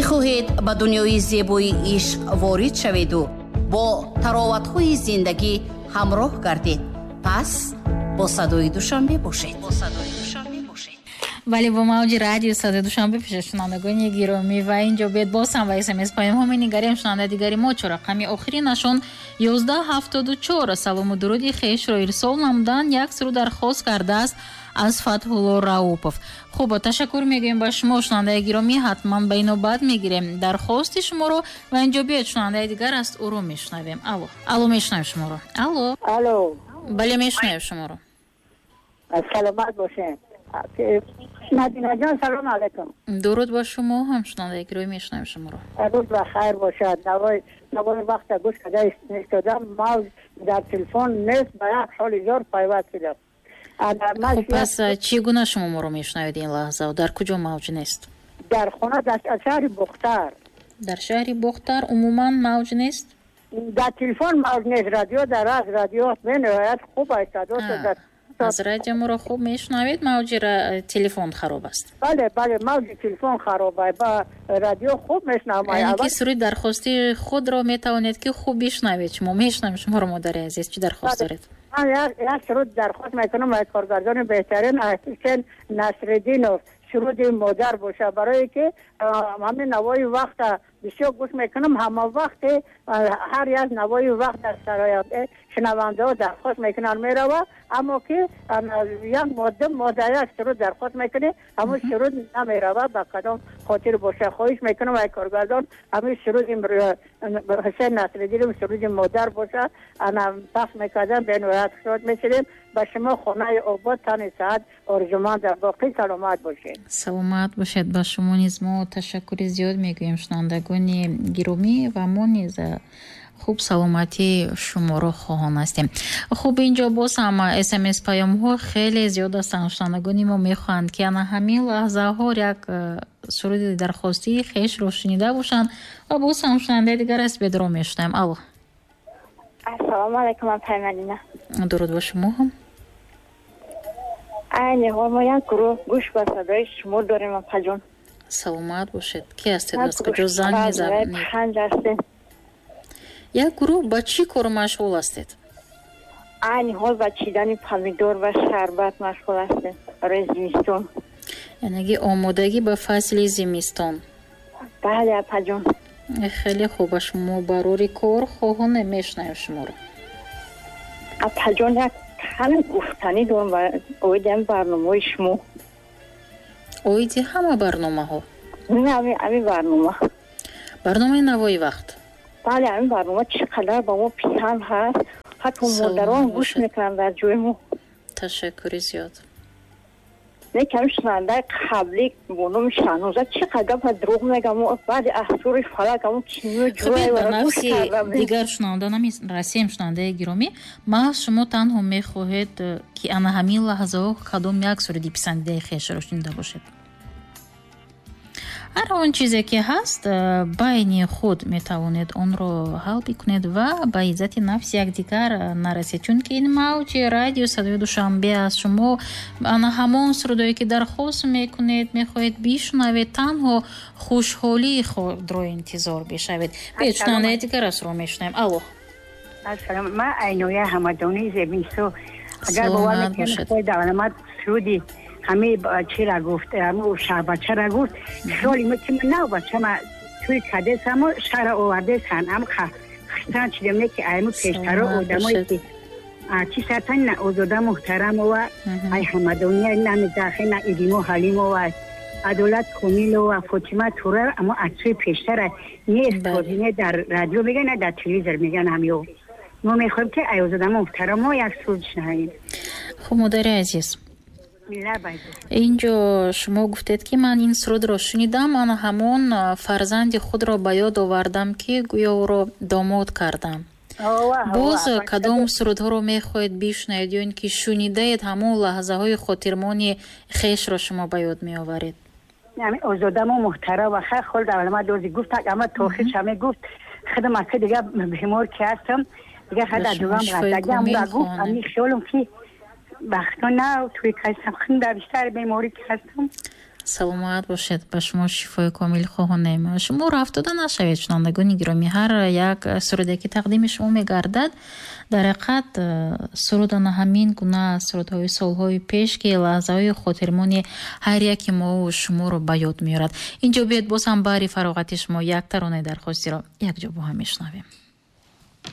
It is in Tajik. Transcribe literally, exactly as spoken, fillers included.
мехоҳед ба дунёи зебоии ишқ ворид шаведу бо тароватҳои зиндагӣ ҳамроҳ гардед. пас бо садои душанбе бошед. вале бо мавҷи радио садои душанбе пеша шунавандагони гиромӣ ва ин ҷо бедбосам ва смс паёмҳо менигарем. шунаванда дигари мо чо рақами охиринашон ёздаҳ ҳафтоду чор салому дуруди хешро ирсол намудан як сурӯ дархост кардааст аз Фатҳулло Раупов. хуб, ташаккур мегӯем ба шумо шунавандаи гиромӣ. ҳатман ба инобат мегирем дархости шуморо ва ин ҷо биёед шунавандаи дигар аст, ӯро мешунавем. алло алло мешунавем шуморо. алло алло бале мешунавем шуморо. саломат бошед Надина ҷон. салом алайкум. дуруд ба шумо ҳам шунавандаи гиромӣ мешунавем шуморо. рӯз ба хайр бошад. навои навои вақта гӯш када истодам мавҷ дар телефон нест. ба як соли зор пайваст шудам. хуб, пас чӣ гуна шумо моро мешунавед ин лаҳза? дар куҷо мавҷ нест? дар хона дар шаҳри Бухтар. дар шаҳри Бухтар умуман мавҷ нест? дар телефон мавҷ нест. радио дар аз радио менояд хуб аст. аз радио моро хуб мешунавед? мавҷи телефон хароб аст? бале бале мавҷи телефон хароб аст. ба радио хуб мешунавам. яъне ки суруди дархости худро метавонед ки хуб бишнавед. шумо мешунавем шуморо модари азиз. чӣ дархост доред? من یک شروط درخواست میکنم از کارگردان بهترین حسین نصرالدینov شروط مادر باشه، برای که همین نوای وقت بسیار گوش میکنم. همه وقت هر یک نوای وقت در سرایت شنونده ها درخواست میکنن میروه، اما که یک ماده ماده یک شروط درخواست میکنه همون شروط نمیروه. به قدم خاطر باشه خواهش میکنم از کارگردان همین شروط حسین نصرالدینov شروط مادر باشه. انا پخش میکردم به نوعیت خدمت میشدیم. به شما خانه آباد تن ساعت آرزومند در باقی سلامت باشید. سلامت باشید. به شما نیز ما تشکر زیاد میگویم شنوندگان گرامی و ما نیز خوب سلامتی شما رو خواهان هستیم. خوب اینجا باز هم اس ام اس پیام ها خیلی زیاد هستند. شنوندگان ما میخواهند که انا همین لحظه ها یک سرود درخواستی خیش رو شنیده باشند و باز هم شنونده دیگر است بدرو میشنویم. الو السلام علیکم. من پیمانینا. درود با شما هم. اینی ها ما یک گروه گوش به صدای شما داریم پجون. سلامت باشید. کی هستید؟ از کجا زنگ میزنید؟ پنج هستید. یک گروه با چی کار مشغول هستید؟ اینی ها با چیدن پمیدور و شربت مشغول هستید برای زمستان. یعنی آمادگی به فصل زمستان. بله پجون. خیلی خوب. شما برای کار خواهان میشنویم شما رو. پجون یک همه گفتنی دارم و اویدیم برنامه شما. اویدی همه برنامه ها؟ نه همه همه برنامه. برنامه نوای وقت؟ بله همه برنامه چقدر با ما پیشن هست. حتی مادران گوش میکنن در جوی ما. تشکر زیاد. نه کم شنونده قبلی بونم شنوزه چقدر با دروغ میگم و بعد احسوری فلک همون کیمیو جوی و گوش کردم. دیگر شنونده نمیرسیم. شنونده گرامی ما شما تنها میخواهید که انا همین لحظه ها کدام یک سرودی پسندیده خیش رو شنیده باشید. هر آن چیزی که هست بین خود میتوانید آن رو حل بکنید و با عزت نفس یک دیگر نرسید، چون که این موج رادیو صدای دوشنبه است. شما انا همان سرودایی که درخواست میکنید میخواهید بشنوید، تنها خوشحالی خود رو انتظار بشوید. به شنونده دیگر است رو میشنویم. الو السلام. من عینویه همدانی زمینسو. اگر باور میکنید خود دارم سرودی همه چی را گفت، همه شربچه را گفت. خیلی مطمئن نه بچه ما توی کدس همه شهر آورده سن هم خستان چیدم نه که ایمو پیشتر رو آدمایی که چی سرطان نه اوزاده محترم و ای همدانی نه داخل نه ایدیمو حلیم و عدالت کمیل و فاطمه توره، اما اکسوی پیشتر نیست کازینه در رادیو میگن نه در تلویزر میگن همیو. ما میخوایم که ای اوزاده محترم و یک سود شنهاییم. خب مادر عزیز، اینجا شما گفتید که من این سرود را شنیدم، من همون فرزند خود را به یاد آوردم که گویا او را داماد کردم. باز کدام سرودها را میخواهید بشنوید یا اینکه شنیدید همون لحظه های خاطرمانی خیش را شما به یاد می آورید؟ یعنی آزادم و محترم و خیلی خود اولما دوزی گفت اما توخیش همه گفت خدمت که دیگه بیمار که هستم دیگه خدا دوام رفتگی هم را گفت امی خیالم که وقتا نه توی کسیم خیلی در بیشتر بیماری که هستم. саломат бошед. Ба шумо шифои комил хоҳонем. шумо рафтода нашавед шунавандагони гиромӣ. ҳар як суруде ки тақдими шумо мегардад дар ҳақиқат сурудана ҳамин гуна сурудҳои солҳои пеш ки лаҳзаҳои хотирмони ҳар яки мо шуморо ба ёд меорад. инҷо биёед боз ҳам баҳри фароғати шумо як таронаи дархостиро якҷо бо ҳам мешунавем.